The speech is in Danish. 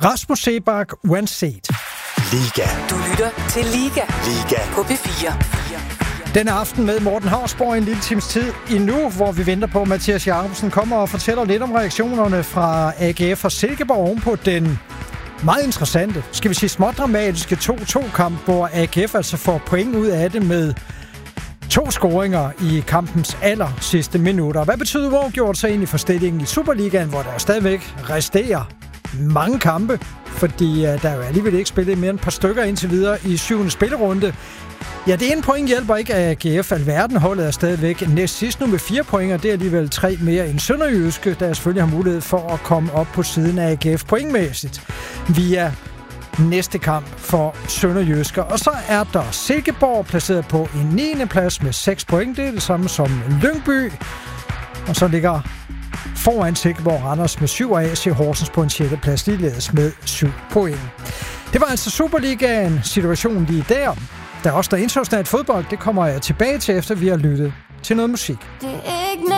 Rasmus Seebach, uanset. Liga. Du lytter til Liga. Liga. På P4. Denne aften med Morten Hausborg en lille times tid endnu, hvor vi venter på, at Mathias Jacobsen kommer og fortæller lidt om reaktionerne fra AGF og Silkeborg ovenpå den meget interessante, skal vi sige smådramatiske 2-2-kamp, hvor AGF altså får point ud af det med 2 scoringer i kampens aller sidste minutter. Hvad betyder uafgjort så egentlig for stillingen i Superligaen, hvor der stadigvæk resterer mange kampe, fordi der er jo alligevel ikke spillet mere end et par stykker indtil videre i 7. spillerunde. Ja, det ene point hjælper ikke af AGF. Alverden holdet er stadigvæk næst sidst nu med 4 point, og det er alligevel 3 mere end Sønderjyske, der selvfølgelig har mulighed for at komme op på siden af AGF pointmæssigt via næste kamp for Sønderjyske. Og så er der Silkeborg placeret på en 9. plads med 6 point. Det er det samme som Lyngby. Og så ligger foran Silkeborg Randers med 7 og AC Horsens på en 6. plads ligeledes med 7 point. Det var altså Superligaen, situationen lige der. Der er også der internationalt fodbold, det kommer jeg tilbage til, efter vi har lyttet til noget musik.